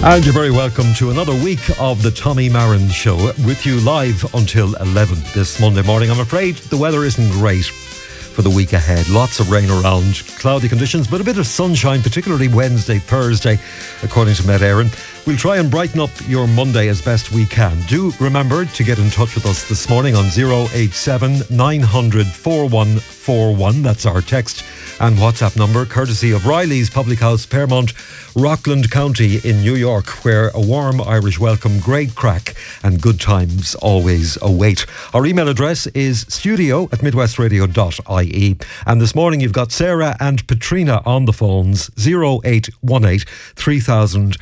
And you're very welcome to another week of the Tommy Marin Show, with you live until 11 this Monday morning. I'm afraid the weather isn't great for the week ahead. Lots of rain around, cloudy conditions, but a bit of sunshine, particularly Wednesday, Thursday, according to Met Éireann. We'll try and brighten up your Monday as best we can. Do remember to get in touch with us this morning on 087 900 4141. That's our text and WhatsApp number, courtesy of Riley's Public House, Fairmont, Rockland County in New York, where a warm Irish welcome, great crack and good times always await. Our email address is studio@midwestradio.ie. And this morning you've got Sarah and Patrina on the phones, 0818 3000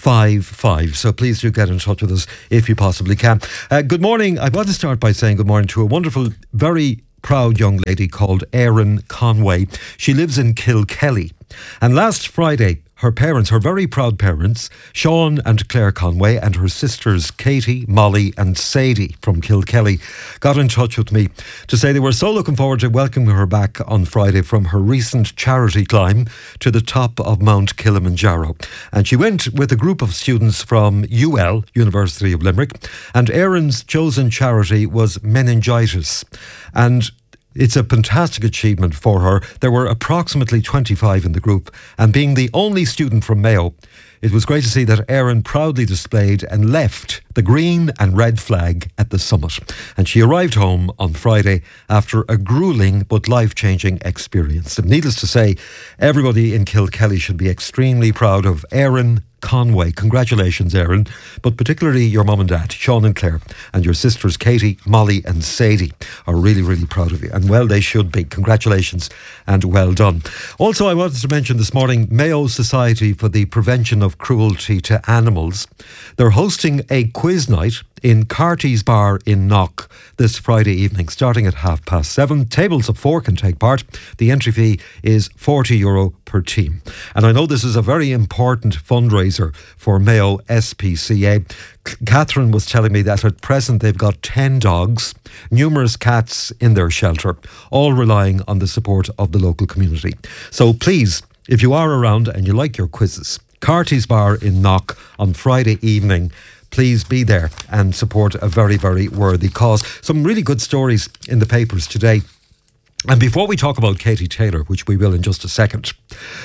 55. So please do get in touch with us if you possibly can. Good morning. I want to start by saying good morning to a wonderful, very proud young lady called Erin Conway. She lives in Kilkelly. And last Friday, her parents, her very proud parents, Sean and Claire Conway, and her sisters Katie, Molly and Sadie from Kilkelly, got in touch with me to say they were so looking forward to welcoming her back on Friday from her recent charity climb to the top of Mount Kilimanjaro. And she went with a group of students from UL, University of Limerick, and Erin's chosen charity was meningitis. And it's a fantastic achievement for her. There were approximately 25 in the group, and being the only student from Mayo, it was great to see that Erin proudly displayed and left the green and red flag at the summit. And she arrived home on Friday after a gruelling but life-changing experience. And needless to say, everybody in Kilkelly should be extremely proud of Erin Conway. Congratulations, Erin, but particularly your mum and dad, Sean and Claire, and your sisters Katie, Molly and Sadie are really, really proud of you. And well, they should be. Congratulations and well done. Also, I wanted to mention this morning, Mayo Society for the Prevention of Cruelty to Animals. They're hosting a quiz night in Carty's Bar in Knock this Friday evening, starting at £7:30. Tables of 4 can take part. The entry fee is €40 per team. And I know this is a very important fundraiser for Mayo SPCA. Catherine was telling me that at present they've got 10 dogs, numerous cats in their shelter, all relying on the support of the local community. So please, if you are around and you like your quizzes, Carty's Bar in Knock on Friday evening, please be there and support a very, very worthy cause. Some really good stories in the papers today. And before we talk about Katie Taylor, which we will in just a second,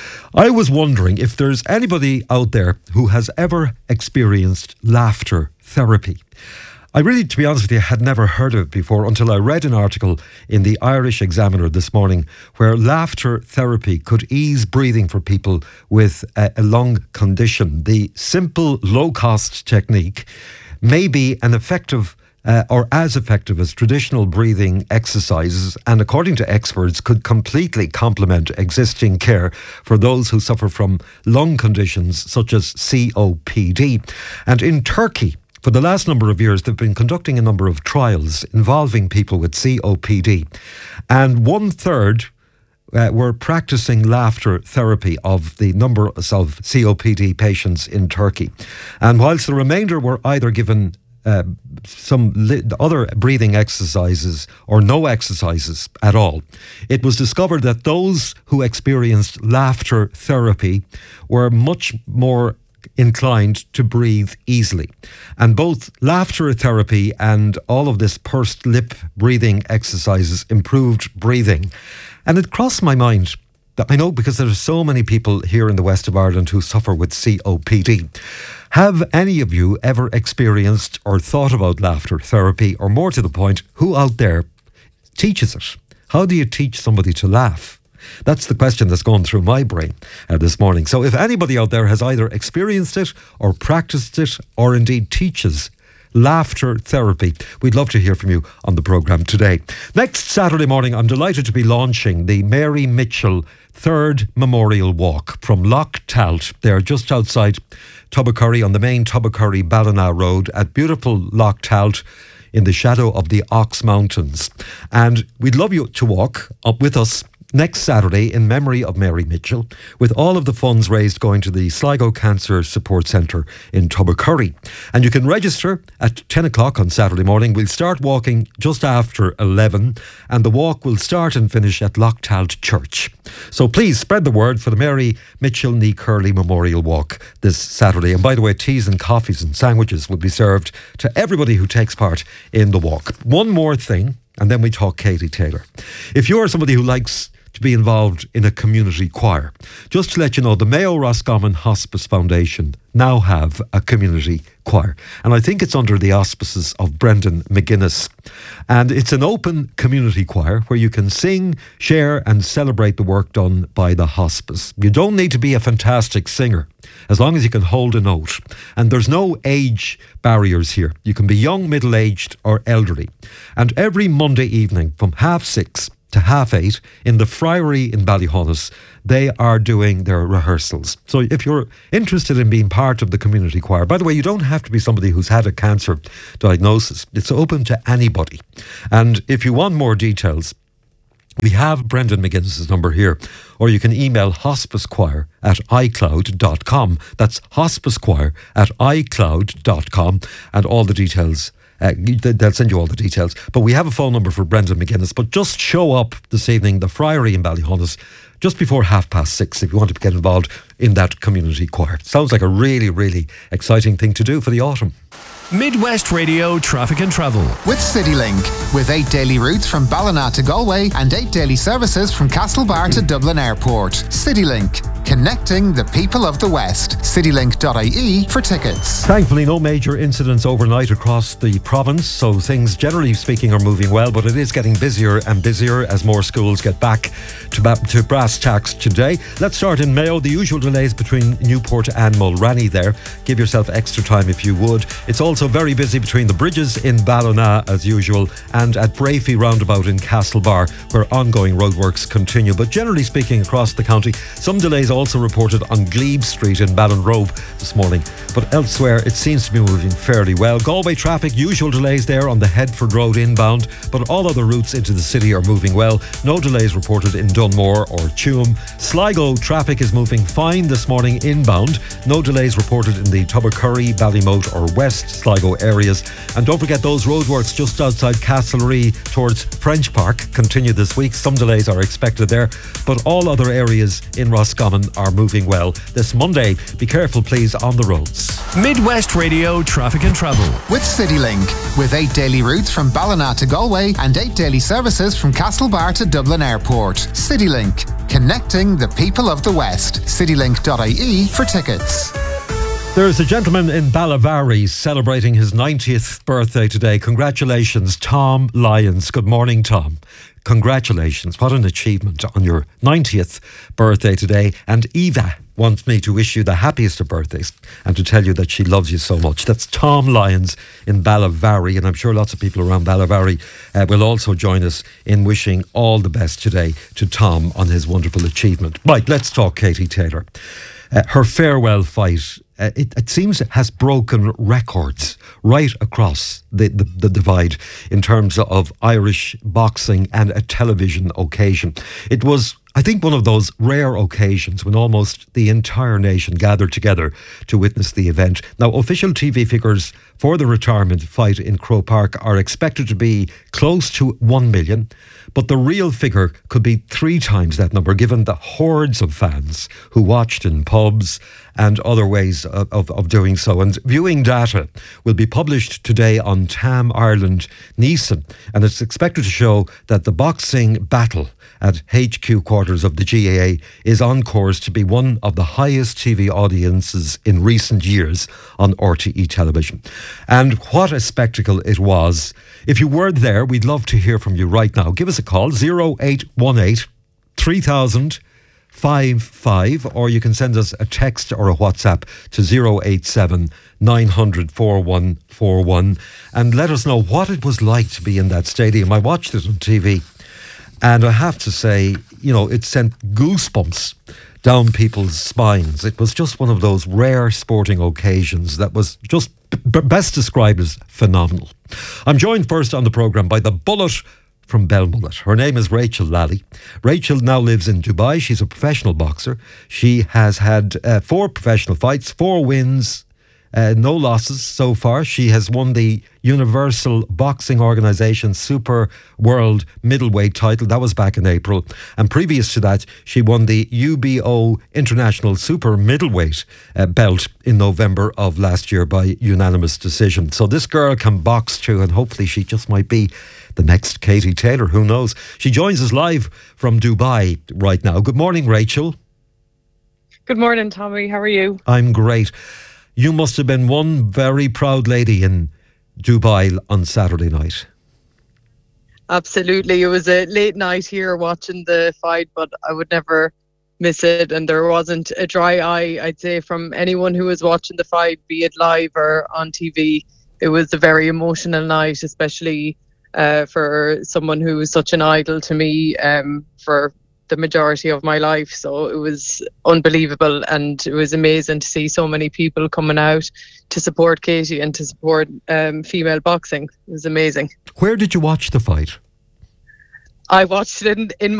I was wondering if there's anybody out there who has ever experienced laughter therapy. I really, to be honest with you, had never heard of it before until I read an article in the Irish Examiner this morning where laughter therapy could ease breathing for people with a lung condition. The simple, low-cost technique may be an effective or as effective as traditional breathing exercises, and according to experts could completely complement existing care for those who suffer from lung conditions such as COPD. And in Turkey, for the last number of years, they've been conducting a number of trials involving people with COPD, and 1/3 were practicing laughter therapy of the number of COPD patients in Turkey. And whilst the remainder were either given some other breathing exercises or no exercises at all, it was discovered that those who experienced laughter therapy were much more inclined to breathe easily. And both laughter therapy and all of this pursed lip breathing exercises improved breathing. And it crossed my mind that I know, because there are so many people here in the west of Ireland who suffer with COPD. Have any of you ever experienced or thought about laughter therapy? Or more to the point, who out there teaches it? How do you teach somebody to laugh? That's the question that's gone through my brain this morning. So if anybody out there has either experienced it or practiced it or indeed teaches laughter therapy, we'd love to hear from you on the programme today. Next Saturday morning, I'm delighted to be launching the Mary Mitchell 3rd Memorial Walk from Lough Talt. They're just outside Tubbercurry on the main Tubbercurry-Ballina Road at beautiful Lough Talt in the shadow of the Ox Mountains. And we'd love you to walk up with us next Saturday in memory of Mary Mitchell, with all of the funds raised going to the Sligo Cancer Support Centre in Tubbercurry. And you can register at 10 o'clock on Saturday morning. We'll start walking just after 11, and the walk will start and finish at Lochtald Church. So please spread the word for the Mary Mitchell Ní Curley Memorial Walk this Saturday. And by the way, teas and coffees and sandwiches will be served to everybody who takes part in the walk. One more thing, and then we talk Katie Taylor. If you're somebody who likes to be involved in a community choir, just to let you know, the Mayo Roscommon Hospice Foundation now have a community choir, and I think it's under the auspices of Brendan McGuinness, and it's an open community choir where you can sing, share and celebrate the work done by the hospice. You don't need to be a fantastic singer as long as you can hold a note, and there's no age barriers here. You can be young, middle-aged or elderly, and every Monday evening from 6:30 to 8:30 in the Friary in Ballyhonus, they are doing their rehearsals. So if you're interested in being part of the community choir, by the way, you don't have to be somebody who's had a cancer diagnosis. It's open to anybody. And if you want more details, we have Brendan McGuinness's number here, or you can email hospicechoir@icloud.com. That's hospicechoir@icloud.com, and all the details. They'll send you all the details. But we have a phone number for Brendan McGuinness. But just show up this evening, the Friary in Ballyhonus, just before 6:30 if you want to get involved in that community choir. Sounds like a really, really exciting thing to do for the autumn. Midwest Radio Traffic and Travel with CityLink, with 8 daily routes from Ballina to Galway and 8 daily services from Castlebar to Dublin Airport. CityLink, connecting the people of the West. Citylink.ie for tickets. Thankfully, no major incidents overnight across the province, so things generally speaking are moving well, but it is getting busier and busier as more schools get back to brass tacks today. Let's start in Mayo. The usual delays between Newport and Mulranny there. Give yourself extra time if you would. It's also very busy between the bridges in Ballina as usual and at Brafey roundabout in Castlebar, where ongoing roadworks continue. But generally speaking across the county, some delays also reported on Glebe Street in Ballinrobe this morning, but elsewhere it seems to be moving fairly well. Galway traffic, usual delays there on the Headford Road inbound, but all other routes into the city are moving well. No delays reported in Dunmore or Tuam. Sligo traffic is moving fine this morning inbound. No delays reported in the Tubbercurry, Ballymote or West Sligo areas. And don't forget those roadworks just outside Castlereagh towards French Park continue this week. Some delays are expected there, but all other areas in Roscommon are moving well this Monday. Be careful please on the roads. Midwest Radio Traffic and Travel with CityLink, with 8 daily routes from Ballina to Galway and 8 daily services from Castlebar to Dublin Airport. CityLink, connecting the people of the West. Citylink.ie for tickets. There's a gentleman in Ballavary celebrating his 90th birthday today. Congratulations, Tom Lyons. Good morning, Tom. Congratulations. What an achievement on your 90th birthday today. And Eva wants me to wish you the happiest of birthdays and to tell you that she loves you so much. That's Tom Lyons in Ballavary, and I'm sure lots of people around Ballavary will also join us in wishing all the best today to Tom on his wonderful achievement. Right, let's talk Katie Taylor. Her farewell fight, it seems it has broken records right across the divide in terms of Irish boxing and a television occasion. It was, I think, one of those rare occasions when almost the entire nation gathered together to witness the event. Now, official TV figures for the retirement fight in Croke Park are expected to be close to 1 million, but the real figure could be 3 times that number, given the hordes of fans who watched in pubs and other ways of doing so. And viewing data will be published today on Tam Ireland Neeson, and it's expected to show that the boxing battle at HQ quarters of the GAA is on course to be one of the highest TV audiences in recent years on RTE television. And what a spectacle it was. If you were there, we'd love to hear from you right now. Give us a call, 0818 3000 55, or you can send us a text or a WhatsApp to 087 900 4141 and let us know what it was like to be in that stadium. I watched it on TV, and I have to say, you know, it sent goosebumps down people's spines. It was just one of those rare sporting occasions that was just best described as phenomenal. I'm joined first on the programme by the Bullet from Belmullet. Her name is Rachel Lally. Rachel now lives in Dubai. She's a professional boxer. She has had 4 professional fights, 4 wins, no losses so far. She has won the Universal Boxing Organisation Super World Middleweight title. That was back in April. And previous to that, she won the UBO International Super Middleweight belt in November of last year by unanimous decision. So this girl can box too, and hopefully she just might be the next Katie Taylor. Who knows? She joins us live from Dubai right now. Good morning, Rachel. Good morning, Tommy. How are you? I'm great. You must have been one very proud lady in Dubai on Saturday night. Absolutely. It was a late night here watching the fight, but I would never miss it. And there wasn't a dry eye, I'd say, from anyone who was watching the fight, be it live or on TV. It was a very emotional night, especially for someone who was such an idol to me for the majority of my life. So it was unbelievable, and it was amazing to see so many people coming out to support Katie and to support female boxing. It was amazing. Where did you watch the fight? I watched it in